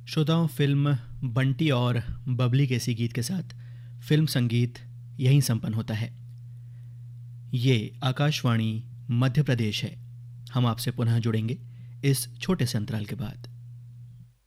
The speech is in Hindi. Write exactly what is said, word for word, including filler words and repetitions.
श्रोताओं, फिल्म बंटी और बबली के इसी गीत के साथ फिल्म संगीत यहीं संपन्न होता है। ये आकाशवाणी मध्य प्रदेश है। हम आपसे पुनः जुड़ेंगे इस छोटे से अंतराल के बाद।